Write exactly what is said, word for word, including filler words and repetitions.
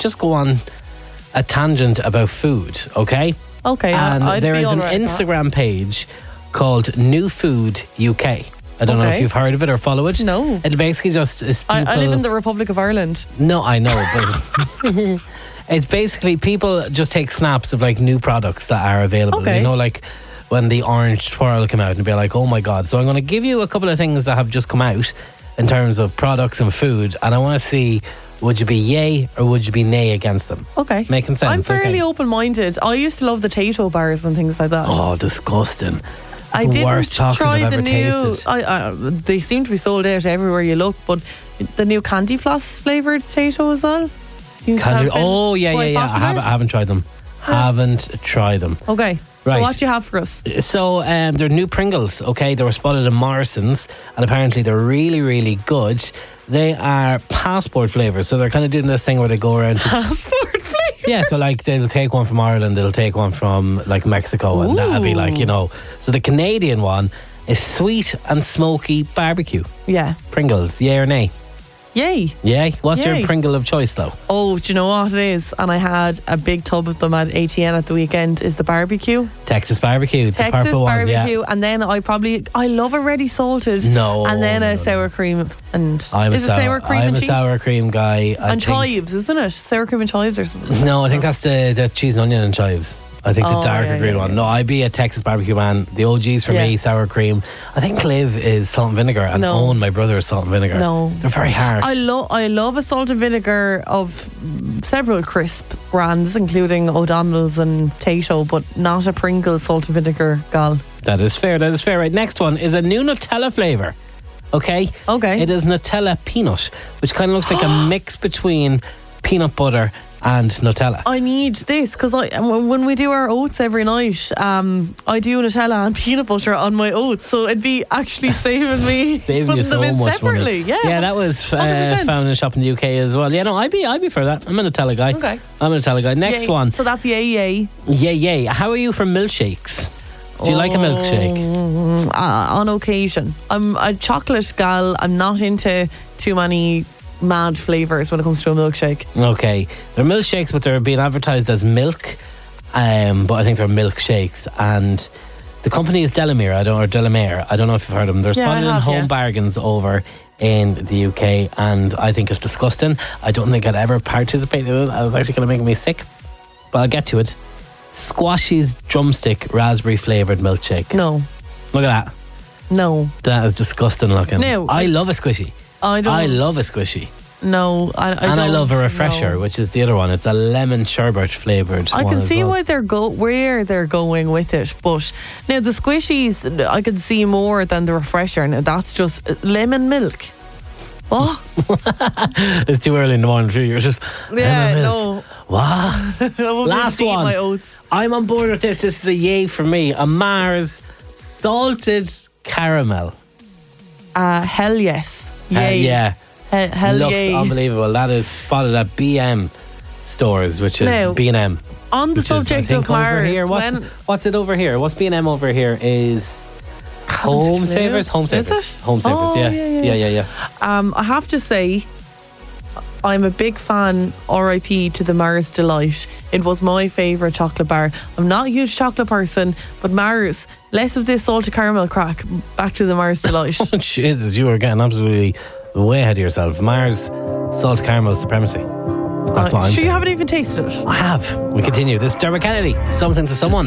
just go on a tangent about food, okay? Okay, And I'd there be is all an right with Instagram page called New Food U K. I don't know if Okay. you've heard of it or follow it. No. It'll basically just is people. I, I live in the Republic of Ireland. No, I know, but it's basically people just take snaps of like new products that are available. Okay. You know, like when the orange twirl came out and be like, oh my God. So I'm going to give you a couple of things that have just come out in terms of products and food, and I want to see, would you be yay or would you be nay against them? Okay. Making sense. I'm fairly okay. open-minded. I used to love the Tato bars and things like that. Oh, disgusting. I the didn't worst chocolate try I've the ever new. tasted. I, I, they seem to be sold out everywhere you look, but the new candy floss flavoured Tato as well. Seems to Candy- have been oh, yeah, yeah, quite yeah. I, popular. have, I haven't tried them. Haven't tried them. Okay. Right. So what do you have for us? So um, they're new Pringles, okay? They were spotted in Morrison's, and apparently they're really, really good. They are passport flavours, so they're kind of doing this thing where they go around to... Passport flavour. Yeah, so like they'll take one from Ireland, they'll take one from like Mexico, and that'll be like, you know. So the Canadian one is sweet and smoky barbecue. Yeah. Pringles, yay or nay? Yay. Yay? What's Yay. your Pringle of choice though? Oh, do you know what it is? And I had a big tub of them at A T N at the weekend. Is the barbecue. Texas barbecue, the Texas purple one, barbecue. yeah. And then I probably, I love a ready salted. No, And then no, a no, sour cream. And I'm is a it sour, sour cream I'm and a cheese? sour cream guy. I and think- chives, isn't it? Sour cream and chives or something. No, I think that's the, the cheese and onion and chives. I think the Oh, darker yeah, green yeah, one. yeah. No, I'd be a Texas barbecue man. The O Gs for Yeah. me, sour cream. I think Liv is salt and vinegar, and No. Owen, my brother, is salt and vinegar. No. They're very hard. I love I love a salt and vinegar of several crisp brands, including O'Donnell's and Tato, but not a Pringles salt and vinegar gal. That is fair. That is fair. Right, next one is a new Nutella flavour. Okay? Okay. It is Nutella peanut, which kind of looks like a mix between peanut butter and Nutella. I need this because I when we do our oats every night, um, I do Nutella and peanut butter on my oats, so it'd be actually saving me Saving putting you so them in much separately. money. Yeah, yeah, that was uh, one hundred percent. found in a shop in the U K as well. Yeah, no, I'd be, I'd be for that. I'm a Nutella guy. Okay. I'm a Nutella guy. Next Yay. one. So that's yay yay. Yay, yay. How are you for milkshakes? Do you like a milkshake? Mm, uh, on occasion. I'm a chocolate gal. I'm not into too many mad flavours when it comes to a milkshake. Okay. They're milkshakes, but they're being advertised as milk. Um, but I think they're milkshakes. And the company is Delamere, I don't, or Delamere. I don't know if you've heard of them. They're Yeah, I spotted in have, Home yeah. Bargains over in the U K, and I think it's disgusting. I don't think I'd ever participate in it. I was actually going to make me sick. But I'll get to it. Squashy's Drumstick Raspberry Flavoured Milkshake. No, Look at that. no, That is disgusting looking. No, I I- love a squishy. I don't. I love a squishy. No, I, I and don't. I love a refresher, no. which is the other one. It's a lemon sherbet flavoured I one can as see well. why they're go where they're going with it, but now the squishies I can see more than the refresher. Now that's just uh, lemon milk. What? It's too early in the morning for you. You're just Yeah, lemon milk. no. What? I won't Last eat one. My oats. I'm on board with this. This is a yay for me. A Mars salted caramel. Uh, hell yes. Uh, Yay. yeah. He- hell Looks yay. unbelievable. That is spotted at B M stores, which is Now, B and M. On the Which is, I subject think, of over Mars, here. What's, when what's it over here? What's B and M over here? Is Home clue. Savers? Home Is Savers. it? Home Savers, Oh, yeah. yeah, yeah, yeah, yeah, yeah. Um, I have to say, I'm a big fan, R I P to the Mars Delight. It was my favourite chocolate bar. I'm not a huge chocolate person, but Mars, less of this salted caramel crack, back to the Mars Delight. Jesus, you are getting absolutely way ahead of yourself. Mars salt caramel supremacy. That's what I'm Sure, saying. you haven't even tasted it. I have. We continue. This is Dermot Kennedy. Something to someone.